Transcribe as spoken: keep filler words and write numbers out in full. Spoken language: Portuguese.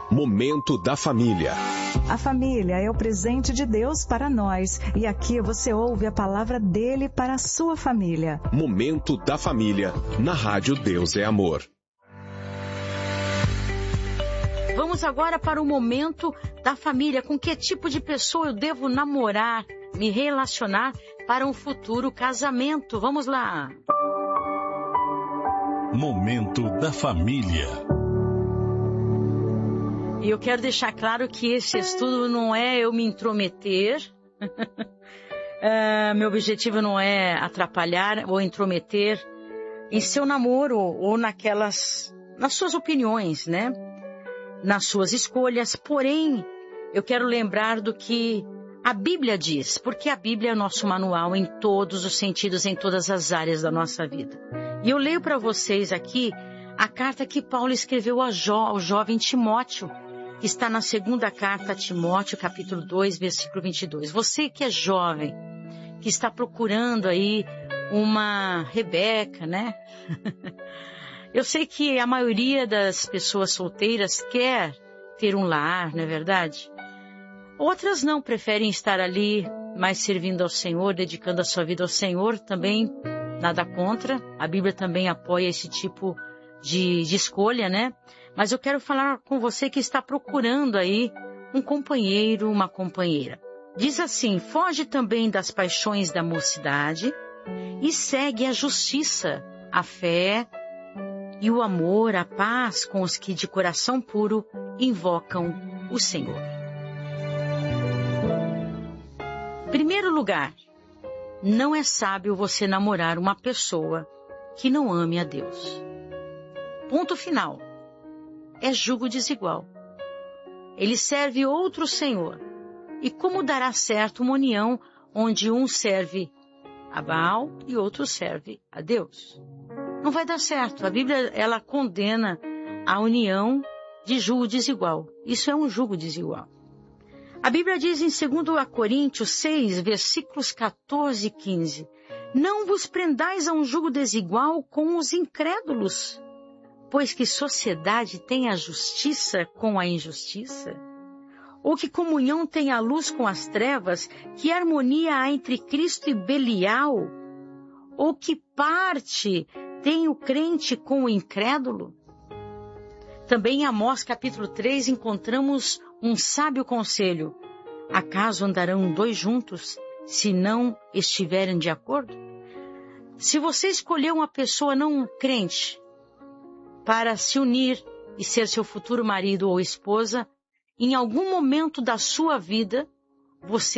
Momento da Família. A família é o presente de Deus para nós e aqui você ouve a palavra dele para a sua família. Momento da Família, na Rádio Deus é Amor. Vamos agora para o momento da família. Com que tipo de pessoa eu devo namorar, me relacionar para um futuro casamento? Vamos lá. Momento da Família. E eu quero deixar claro que esse estudo não é eu me intrometer. é, meu objetivo não é atrapalhar ou intrometer em seu namoro ou naquelas, nas suas opiniões, né? Nas suas escolhas. Porém, eu quero lembrar do que a Bíblia diz, porque a Bíblia é nosso manual em todos os sentidos, em todas as áreas da nossa vida. E eu leio para vocês aqui a carta que Paulo escreveu ao, jo, ao jovem Timóteo, que está na segunda carta a Timóteo, capítulo dois, versículo vinte e dois. Você que é jovem, que está procurando aí uma Rebeca, né? Eu sei que a maioria das pessoas solteiras quer ter um lar, não é verdade? Outras não, preferem estar ali mais servindo ao Senhor, dedicando a sua vida ao Senhor, também nada contra. A Bíblia também apoia esse tipo de, de escolha, né? Mas eu quero falar com você que está procurando aí um companheiro, uma companheira. Diz assim: foge também das paixões da mocidade e segue a justiça, a fé e o amor, a paz com os que de coração puro invocam o Senhor. Primeiro lugar, não é sábio você namorar uma pessoa que não ame a Deus. Ponto final. É jugo desigual. Ele serve outro senhor. E como dará certo uma união onde um serve a Baal e outro serve a Deus? Não vai dar certo. A Bíblia, ela condena a união de jugo desigual. Isso é um jugo desigual. A Bíblia diz em dois Coríntios seis, versículos quatorze e quinze, não vos prendais a um jugo desigual com os incrédulos, pois que sociedade tem a justiça com a injustiça? Ou que comunhão tem a luz com as trevas? Que harmonia há entre Cristo e Belial? Ou que parte tem o crente com o incrédulo? Também em Amós capítulo três encontramos um sábio conselho. Acaso andarão dois juntos se não estiverem de acordo? Se você escolher uma pessoa não crente para se unir e ser seu futuro marido ou esposa, em algum momento da sua vida, você